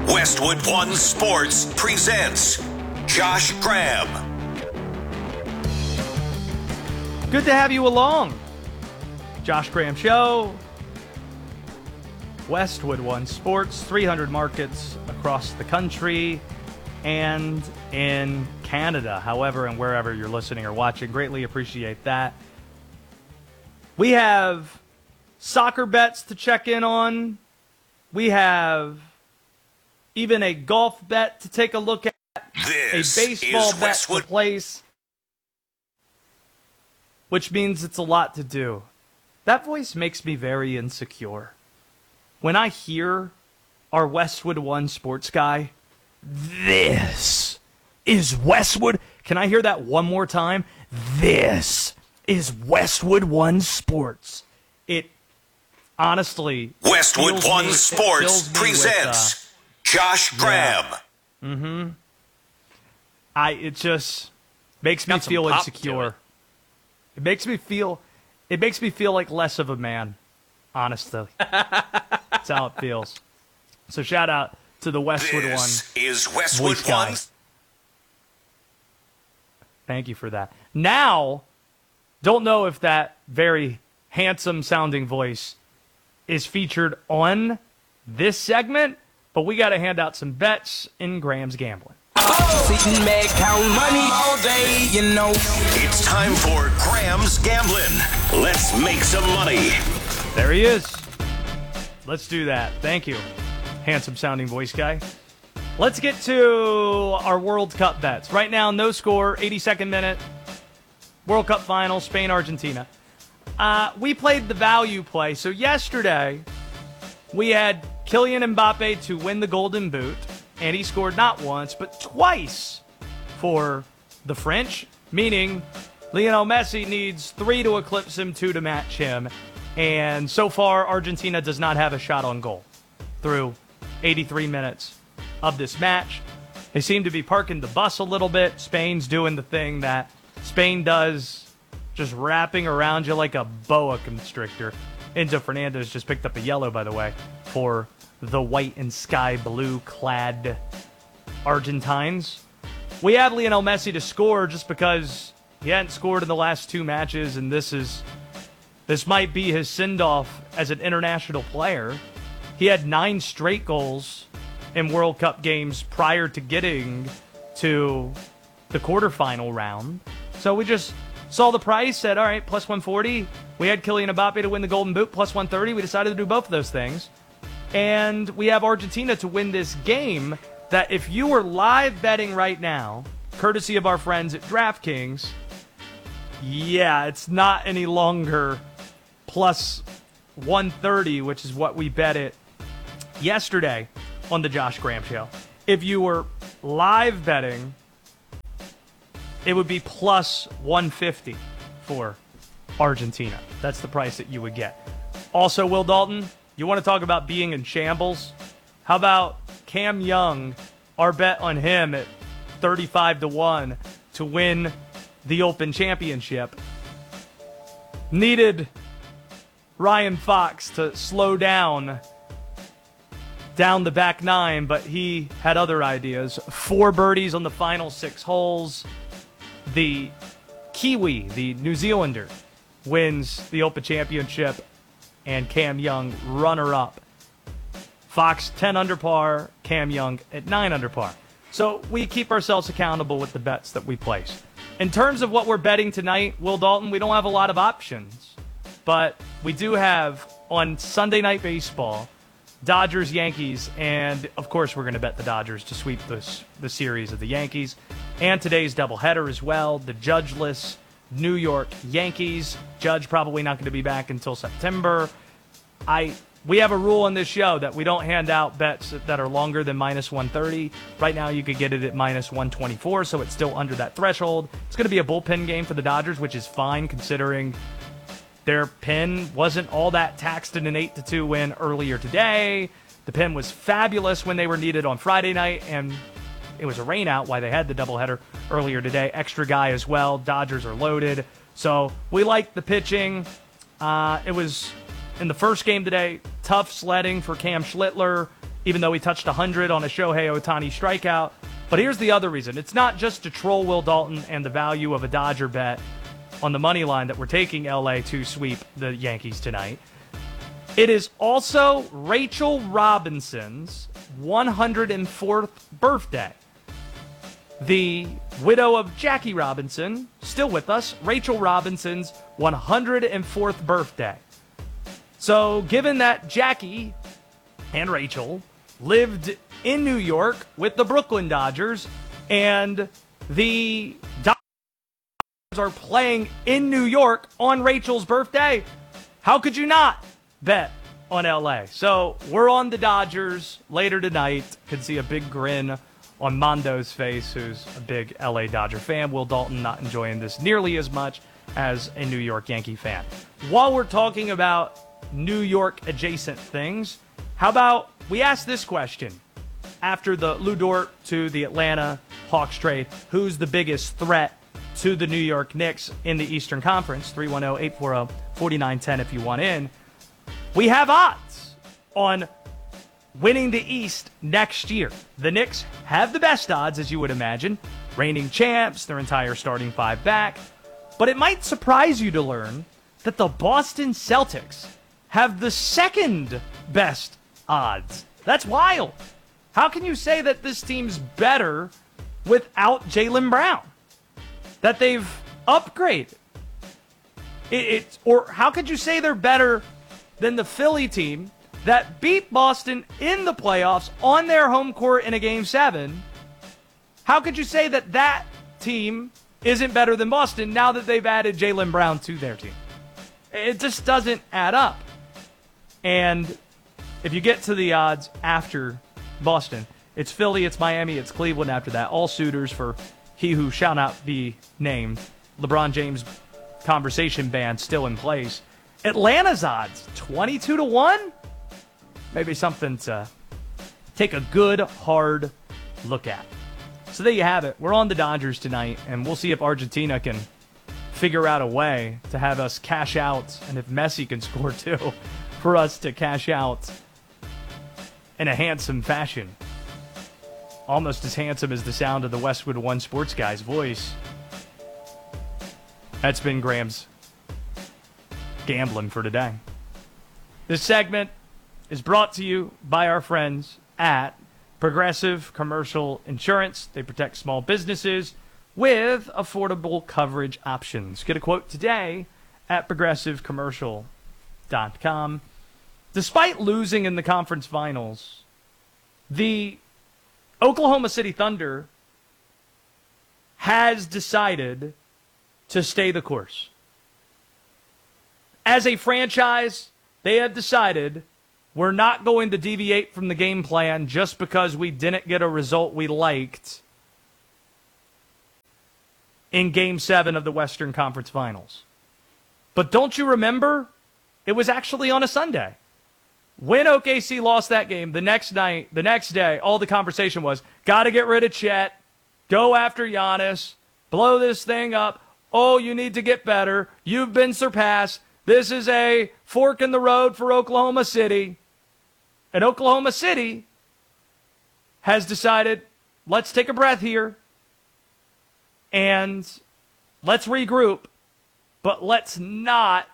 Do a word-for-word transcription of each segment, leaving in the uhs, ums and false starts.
Westwood One Sports presents Josh Graham. Good to have you along. Josh Graham Show. Westwood One Sports, three hundred markets across the country and in Canada, however and wherever you're listening or watching. Greatly appreciate that. We have soccer bets to check in on. We have even a golf bet to take a look at. This a baseball is bet Westwood. to place, which means it's a lot to do. That voice makes me very insecure. When I hear our Westwood One sports guy, this is Westwood. Can I hear that one more time? This is Westwood One Sports. It honestly, Westwood fills One me- it Sports fills me with, presents uh, Josh Graham. Mm-hmm. I it just makes me Got some feel pop to insecure. it. It makes me feel it makes me feel like less of a man, honestly. That's how it feels. So shout out to the Westwood One. This is Westwood voice guy. One. Thank you for that. Now, don't know if that very handsome sounding voice is featured on this segment, but we got to hand out some bets in Graham's Gambling. Sitting back, count money all day, you know. It's time for Graham's Gambling. Let's make some money. There he is. Let's do that. Thank you, handsome sounding voice guy. Let's get to our World Cup bets. Right now, no score, eighty-second minute. World Cup final, Spain, Argentina. Uh, we played the value play. So yesterday, we had Kylian Mbappe to win the Golden Boot, and he scored not once, but twice for the French, meaning Lionel Messi needs three to eclipse him, two to match him. And so far, Argentina does not have a shot on goal through eighty-three minutes of this match. They seem to be parking the bus a little bit. Spain's doing the thing that Spain does, just wrapping around you like a boa constrictor. Enzo Fernandez just picked up a yellow, by the way, for the white and sky blue clad Argentines. We have Lionel Messi to score just because he hadn't scored in the last two matches, and this is this might be his send-off as an international player. He had nine straight goals in World Cup games prior to getting to the quarterfinal round. So we just saw the price, said, all right, plus one forty. We had Kylian Mbappe to win the Golden Boot, plus one thirty. We decided to do both of those things. And we have Argentina to win this game that if you were live betting right now, courtesy of our friends at DraftKings, yeah, it's not any longer plus one thirty, which is what we bet it yesterday on the Josh Graham Show. If you were live betting, it would be plus one fifty for Argentina. That's the price that you would get. Also, Will Dalton, you want to talk about being in shambles? How about Cam Young, our bet on him at thirty-five to one to win the Open Championship? Needed Ryan Fox to slow down down the back nine, but he had other ideas. Four birdies on the final six holes. The Kiwi, the New Zealander, wins the Open Championship, and Cam Young, runner-up. Fox, ten under par, Cam Young at nine under par. So we keep ourselves accountable with the bets that we place. In terms of what we're betting tonight, Will Dalton, we don't have a lot of options, but we do have on Sunday Night Baseball, Dodgers, Yankees, and of course we're going to bet the Dodgers to sweep this, the series of the Yankees. And today's doubleheader as well, the judgeless New York Yankees. Judge probably not going to be back until September. I we have a rule on this show that we don't hand out bets that are longer than minus one thirty. Right now you could get it at minus one twenty-four, so it's still under that threshold. It's going to be a bullpen game for the Dodgers, which is fine considering their pen wasn't all that taxed in an eight to two win earlier today. The pen was fabulous when they were needed on Friday night, and it was a rain out while they had the doubleheader earlier today. Extra guy as well. Dodgers are loaded. So we like the pitching. Uh, it was, in the first game today, tough sledding for Cam Schlittler. even though he touched one hundred on a Shohei Ohtani strikeout. But here's the other reason. It's not just to troll Will Dalton and the value of a Dodger bet on the money line that we're taking L A to sweep the Yankees tonight. It is also Rachel Robinson's one hundred fourth birthday. The widow of Jackie Robinson, still with us, Rachel Robinson's one hundred fourth birthday. So given that Jackie and Rachel lived in New York with the Brooklyn Dodgers, and the Dodgers are playing in New York on Rachel's birthday, how could you not bet on L A? So we're on the Dodgers later tonight. Can see a big grin on Mondo's face, who's a big L A Dodger fan. Will Dalton not enjoying this nearly as much as a New York Yankee fan. While we're talking about New York adjacent things, how about we ask this question? After the Lou Dort to the Atlanta Hawks trade, who's the biggest threat to the New York Knicks in the Eastern Conference? three one zero, eight four zero, four nine one zero if you want in. We have odds on winning the East next year. The Knicks have the best odds, as you would imagine. Reigning champs, their entire starting five back. But it might surprise you to learn that the Boston Celtics have the second best odds. That's wild. How can you say that this team's better without Jaylen Brown? That they've upgraded? It, it, or how could you say they're better than the Philly team that beat Boston in the playoffs on their home court in a game seven? How could you say that that team isn't better than Boston now that they've added Jaylen Brown to their team? It just doesn't add up. And if you get to the odds after Boston, it's Philly, it's Miami, it's Cleveland after that. All suitors for he who shall not be named. LeBron James conversation ban still in place. Atlanta's odds, twenty-two to one? Maybe something to take a good, hard look at. So there you have it. We're on the Dodgers tonight, and we'll see if Argentina can figure out a way to have us cash out, and if Messi can score too, for us to cash out in a handsome fashion. Almost as handsome as the sound of the Westwood One Sports guy's voice. That's been Graham's gambling for today. This segment is brought to you by our friends at Progressive Commercial Insurance. They protect small businesses with affordable coverage options. Get a quote today at progressive commercial dot com. Despite losing in the conference finals, the Oklahoma City Thunder has decided to stay the course. As a franchise, they have decided we're not going to deviate from the game plan just because we didn't get a result we liked in Game seven of the Western Conference Finals. But don't you remember? It was actually on a Sunday. When O K C lost that game, the next night, the next day, all the conversation was, got to get rid of Chet, go after Giannis, blow this thing up. Oh, you need to get better. You've been surpassed. This is a fork in the road for Oklahoma City. And Oklahoma City has decided, let's take a breath here and let's regroup, but let's not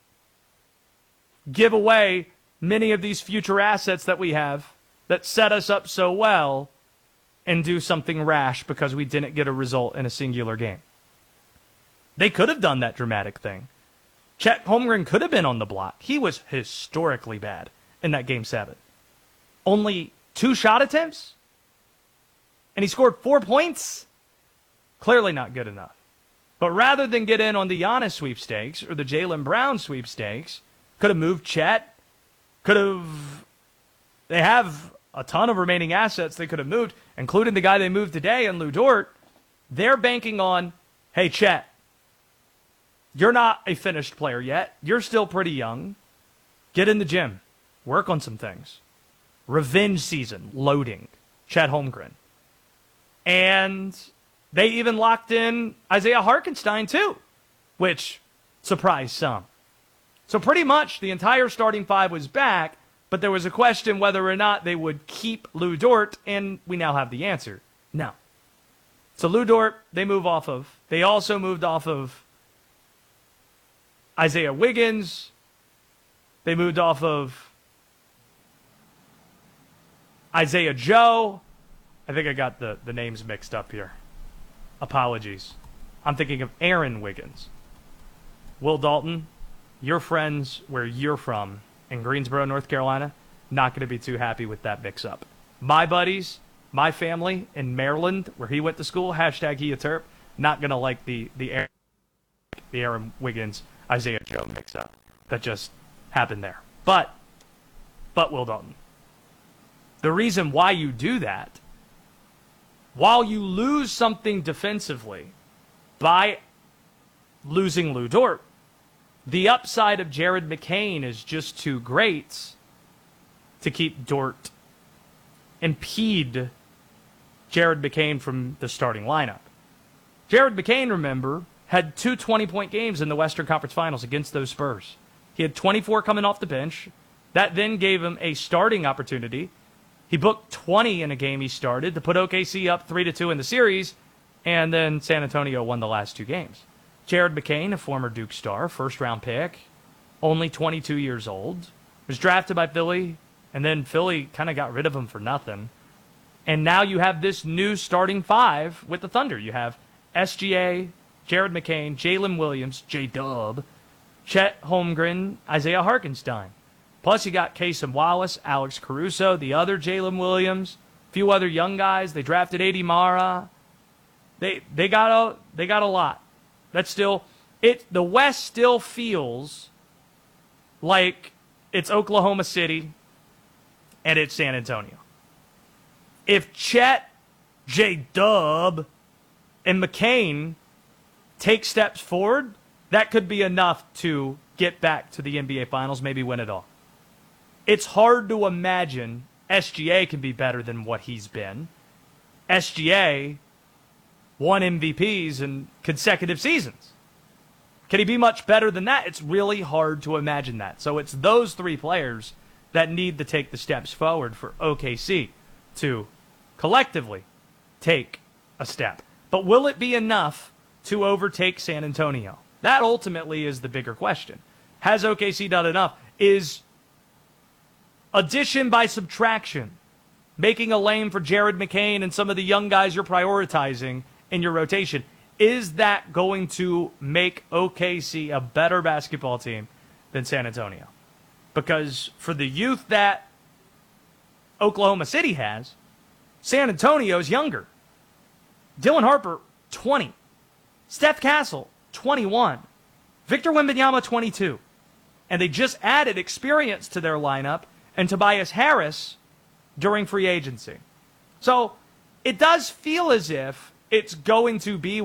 give away many of these future assets that we have that set us up so well and do something rash because we didn't get a result in a singular game. They could have done that dramatic thing. Chet Holmgren could have been on the block. He was historically bad in that game seven. Only two shot attempts? And he scored four points? Clearly not good enough. But rather than get in on the Giannis sweepstakes or the Jaylen Brown sweepstakes, could have moved Chet. Could have... They have a ton of remaining assets they could have moved, including the guy they moved today in Lou Dort. They're banking on, hey, Chet, you're not a finished player yet. You're still pretty young. Get in the gym. Work on some things. Revenge season, loading. Chet Holmgren. And they even locked in Isaiah Hartenstein too, which surprised some. So pretty much the entire starting five was back, But there was a question whether or not they would keep Lou Dort, and we now have the answer. No. So Lou Dort, they move off of. They also moved off of Isaiah Wiggins. They moved off of Isaiah Joe. I think I got the, the names mixed up here. Apologies. I'm thinking of Aaron Wiggins. Will Dalton, your friends where you're from in Greensboro, North Carolina, not going to be too happy with that mix-up. My buddies, my family in Maryland, where he went to school, hashtag he a Terp, not going to like the, the, Aaron, the Aaron Wiggins, Isaiah Joe mix-up that just happened there. But, but Will Dalton, the reason why you do that, while you lose something defensively by losing Lou Dort, the upside of Jared McCain is just too great to keep Dort, impede Jared McCain from the starting lineup. Jared McCain, remember, had two twenty-point games in the Western Conference Finals against those Spurs. He had twenty-four coming off the bench. That then gave him a starting opportunity. He booked twenty in a game he started to put O K C up three to two in the series, and then San Antonio won the last two games. Jared McCain, a former Duke star, first-round pick, only twenty-two years old, was drafted by Philly, and then Philly kind of got rid of him for nothing. And now you have this new starting five with the Thunder. You have S G A, Jared McCain, Jalen Williams, J-Dub, Chet Holmgren, Isaiah Hartenstein. Plus you got Kasem Wallace, Alex Caruso, the other Jalen Williams, a few other young guys. They drafted Adi Mara. They they got a they got a lot. That's still it. The West still feels like it's Oklahoma City and it's San Antonio. If Chet, J-Dub, and McCain take steps forward, that could be enough to get back to the N B A Finals, maybe win it all. It's hard to imagine S G A can be better than what he's been. S G A won M V Ps in consecutive seasons. Can he be much better than that? It's really hard to imagine that. So it's those three players that need to take the steps forward for O K C to collectively take a step. But will it be enough to overtake San Antonio? That ultimately is the bigger question. Has O K C done enough? Is addition by subtraction making a lane for Jared McCain and some of the young guys you're prioritizing in your rotation, is that going to make O K C a better basketball team than San Antonio? Because for the youth that Oklahoma City has, San Antonio's younger. Dylan Harper, twenty. Steph Castle, twenty-one. Victor Wembanyama, twenty-two. And they just added experience to their lineup and Tobias Harris during free agency. So it does feel as if it's going to be